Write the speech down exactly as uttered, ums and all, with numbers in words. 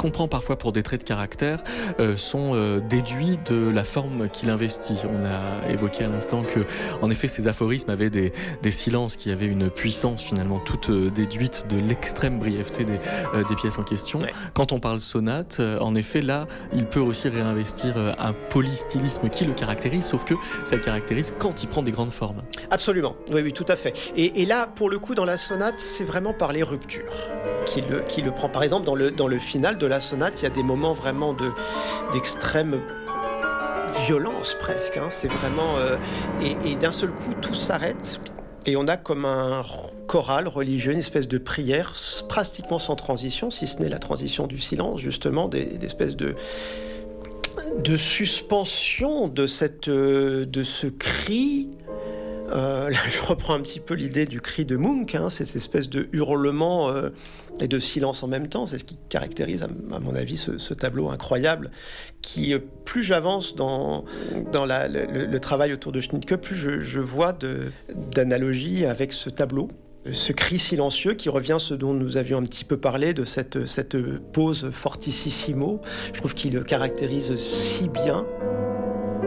qu'on prend parfois pour des traits de caractère euh, sont euh, déduits de la forme qu'il investit. On a évoqué à l'instant que, en effet, ces aphorismes avaient des, des silences qui avaient une puissance finalement toute euh, déduite de l'extrême brièveté des, euh, des pièces en question. Ouais. Quand on parle sonate, euh, en effet, là, il peut aussi réinvestir euh, un polystylisme qui le caractérise, sauf que ça le caractérise quand il prend des grandes formes. Absolument, oui, oui, tout à fait. Et, et là, pour le coup, dans la sonate, c'est vraiment par les ruptures qu'il le, qu'il le prend. Par exemple, dans le, dans le final de la sonate, il y a des moments vraiment de, d'extrême violence presque. Hein. C'est vraiment... Euh, et, et d'un seul coup, tout s'arrête et on a comme un choral religieux, une espèce de prière pratiquement sans transition, si ce n'est la transition du silence, justement, des, des espèces de... de suspension de, cette, de ce cri. Euh, là, je reprends un petit peu l'idée du cri de Munch, hein, cette espèce de hurlement euh, et de silence en même temps. C'est ce qui caractérise, à, à mon avis, ce, ce tableau incroyable qui, plus j'avance dans, dans la, le, le travail autour de Schnittke, plus je, je vois de, d'analogies avec ce tableau. Ce cri silencieux qui revient à ce dont nous avions un petit peu parlé, de cette, cette pause fortissimo. Je trouve qu'il le caractérise si bien.